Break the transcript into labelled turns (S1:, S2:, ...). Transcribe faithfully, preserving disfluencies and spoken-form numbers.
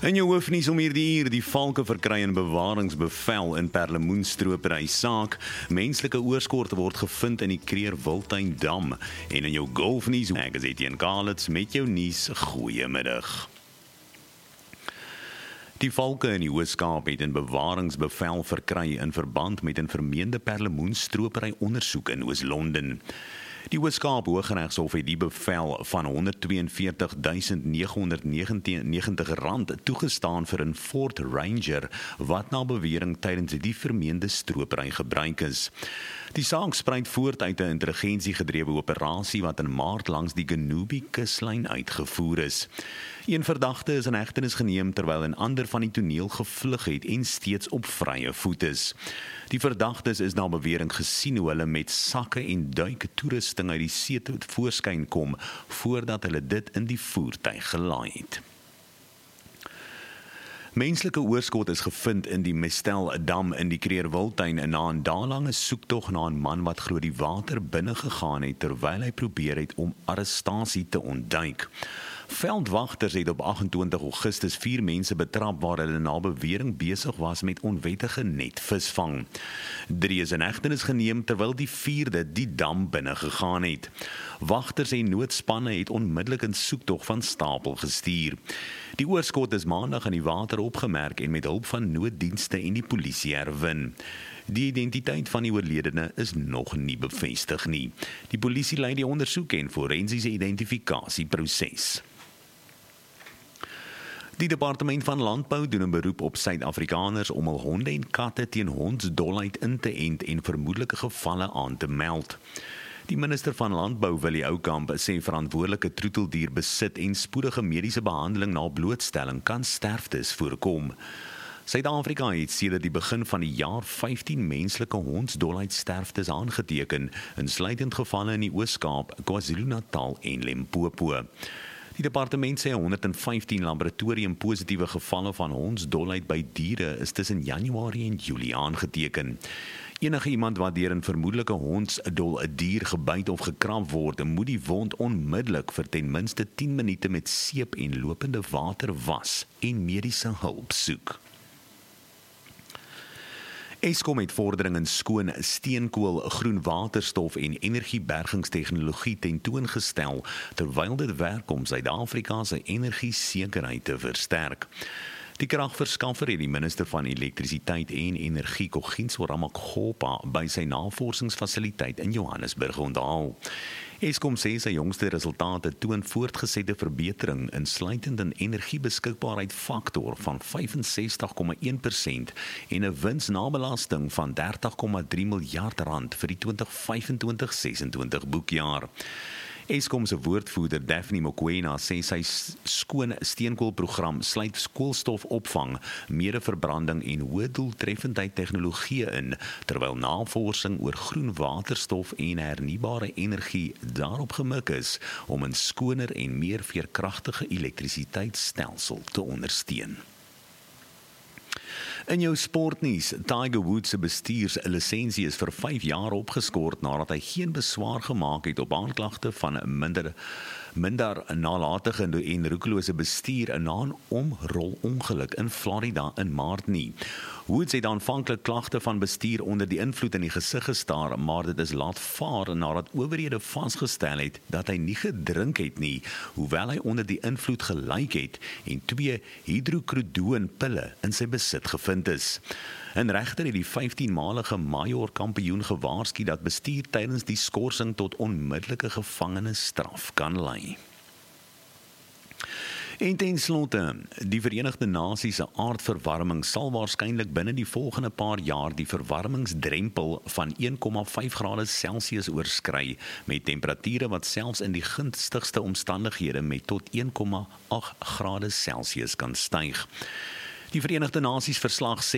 S1: In jou hoofnuus om hierdie uur, die valke verkry 'n bewaringsbevel in perlemoenstropery saak. Menslike oorskort word gevind in die Kreer Wildtuin dam. En in jou golfnuus, ek is Etienne Kalitz met jou nuus. Goeiemiddag. Die valke in die Oos-Kaap het 'n bewaringsbevel verkry in verband met 'n vermeende perlemoenstropery ondersoek in Oos-London. Die Oos-Kaap Hooggeregshof het die bevel van honderdtweeënveertig duisend negenhonderdnegentig rand toegestaan vir 'n Ford Ranger wat na bewering tydens die vermeende stropery gebruik is. Die saak spruit voort uit 'n intelligensiegedrewe operasie wat in Maart langs die Genubi-kuslyn uitgevoer is. Een verdagte is in hegtenis geneem terwyl 'n ander van die toneel gevlug het en steeds op vrye voet is. Die verdagtes is na bewering gesien hoe hulle met sakke en duik toerusting uit die see tot voorskyn kom voordat hulle dit in die voertuig gelaai het. Menslike oorskot is gevind in die Mestel dam in die Kreer Wildtuin na 'n daelange soektog na 'n man wat glo die water binne gegaan het terwyl hy probeer het om arrestasie te ontduik. Veldwagters het op agt en twintig Augustus vier mense betrap waar hulle na bewering besig was met onwettige netvisvang. Drie is in hegtenis geneem terwyl die vierde die dam binne gegaan het. Wagters en noodspanne het onmiddellik 'n soektog van stapel gestuur. Die oorskot is maandag in die water opgemerk en met hulp van nooddienste en die polisie herwin. Die identiteit van die oorledene is nog nie bevestig nie. Die polisie lei die ondersoek en forensiese identifikasieproses. Die Departement van Landbou doen 'n beroep op Suid-Afrikaners om hul honde en katte teen hondsdolheid in te ent en vermoedelike gevalle aan te meld. Die minister van Landbou, Willie Oukamp, sê verantwoordelike troeteldierbesit en spoedige mediese behandeling na blootstelling kan sterftes voorkom. Suid-Afrika het sedert die begin van die jaar vyftien menslike hondsdolheidsterftes aangeteken, insluitend gevalle in die Oos-Kaap, KwaZulu-Natal en Limpopo. Die departement sê honderd en vyftien laboratorium-positiewe gevalle van hondsdolheid by diere is tussen Januarie en Julie aangeteken. Enige iemand wat deur 'n vermoedelike hondsdol 'n dier gebyt of gekrap word, moet die wond onmiddellik vir ten minste tien minute met seep en lopende water was en mediese hulp soek. Eskom het vordering in skoon steenkool, groen waterstof en energiebergingstegnologie tentoongestel terwyl dit werk om Suid-Afrika se energiesekerheid te versterk. Die kragverskaffer het die minister van elektrisiteit en energie, Kogintso Ramakgopa, by sy navorsingsfasiliteit in Johannesburg onthaal. Eskom sê sy jongste resultate toon voortgesette verbetering insluitend in energiebeskikbaarheid faktor van vyfensestig komma een persent en 'n winsnabelasting van dertig komma drie miljard rand vir die twintig vyfentwintig sesentwintig boekjaar. Eskom se woordvoerder Daphne Mokoena sê sy skoon steenkoolprogram sluit koolstofopvang, medeverbranding en hoë doeltreffendheid tegnologieë in, terwyl navorsing oor groen waterstof en hernubare energie daarop gemik is om 'n skoner en meer veerkragtige elektrisiteitsstelsel te ondersteun. In jou sportnuus, Tiger Woods se bestuurslisensie is vir vyf jaar opgeskort nadat hy geen beswaar gemaak het op aanklagte van minder minder nalatige en roekelose bestuur na 'n omrolongeluk in Florida in Maart nie. Woods het aanvanklik klagte van bestuur onder die invloed in die gesig gestaar, maar dit is laat vaar nadat owerhede vasgestel het dat hy nie gedrink het nie, hoewel hy onder die invloed gelyk het en twee hydrocodone-pille in sy besit gevind is. 'n Regter het die vyftienmalige major kampioen gewaarsku dat bestuur tydens die skorsing tot onmiddellike gevangenisstraf kan lei. En ten slotte, die Verenigde Nasies se aardverwarming sal waarskynlik binne die volgende paar jaar die verwarmingsdrempel van een komma vyf grade Celsius oorskry, met temperature wat selfs in die gunstigste omstandighede met tot een komma agt grade Celsius kan styg. Die Verenigde Nasies verslag sê